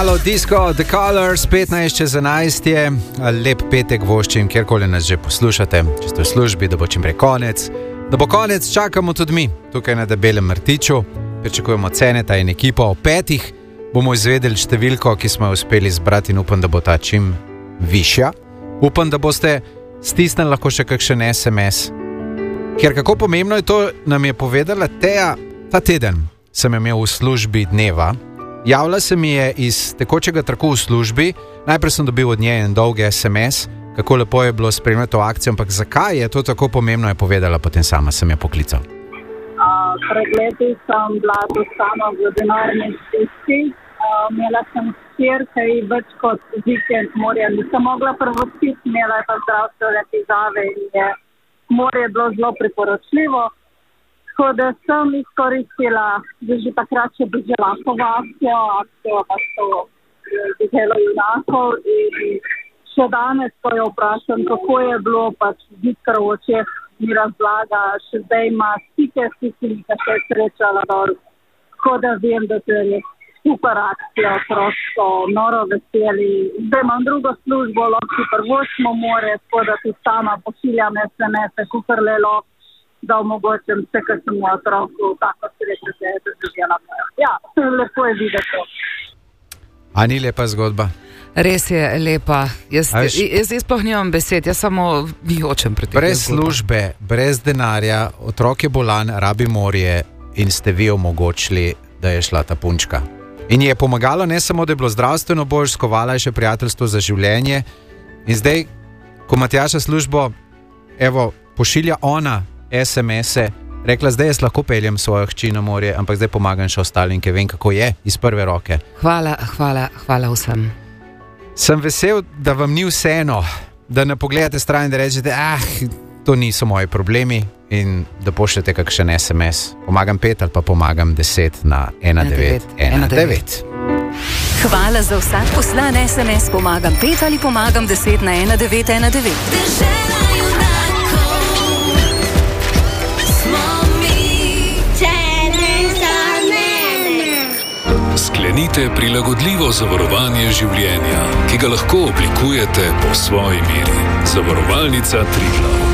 Halo, Disco, The Colors, 15:11 je, lep petek voščim, kjerkoli nas že poslušate, če ste v službi, da bo čim prej konec. Da bo konec, čakamo tudi mi, tukaj na Debelem Rtiču, pričakujemo Ceneta in ekipo. O 5 bomo izvedeli številko, ki smo jo uspeli zbrati in upam, da bo ta čim višja. Upam, da boste stisnili lahko še kakšen SMS. Ker kako pomembno je to, nam je povedala Teja. Ta teden sem imel v službi dneva. Javila se mi je iz tekočega traku v službi. Najprej sem dobil od nje en dolg SMS, kako lepo je bilo spremljati to akcijo, ampak zakaj je to tako pomembno, je povedala, potem sama sem jo poklical. Pred leti sem bila tu sama v denarni stiski. Imela sem hčerke in več kot vikend morja nisem mogla prvostiti, imela je pa zdravstvene težave in je morje bilo zelo priporočljivo. Tako da sem izkoristila, da že takrat še bežala po akcijo pa to Deželo junakov in še danes, ko jo vprašam, kako je bilo, pač Viktor v očeh mi razlaga, še zdaj ima stike s tistimi, ki se je srečala dol. Tako da vem, da to je super akcija, prosto, noro veseli. Zdaj imam drugo službo, lahko prvočno more, tako da tudi sama pošiljam SMS-e, kukrlelo, da omogočim vse, kar sem v otroku, tako sreče se je doživela. Ja, lepo je videti. A ni lepa zgodba? Res je lepa. Jaz sploh nimam besed, jaz samo vijočem pred tem. Brez službe, brez denarja, otrok je bolan, rabi morje in ste vi omogočili, da je šla ta punčka. In je pomagalo ne samo, da je bilo zdravstveno bolj, skovala je še prijateljstvo za življenje. In zdaj, ko Matjaša službo, evo, pošilja ona SMS-e, rekla, zdaj jaz lahko peljem svojo hči na morje, ampak zdaj pomagam še ostalim, ker vem, kako je, iz prve roke. Hvala vsem. Sem vesel, da vam ni vseeno, da ne pogledate stran in da rečete, to niso moji problemi in da pošljete kakšen SMS. Pomagam 5 ali pa pomagam 10 na 1919. Hvala za vsak poslan SMS. Pomagam 5 ali pomagam 10 na 1919. Sklenite prilagodljivo zavarovanje življenja, ki ga lahko oblikujete po svoji meri. Zavarovalnica Triglav.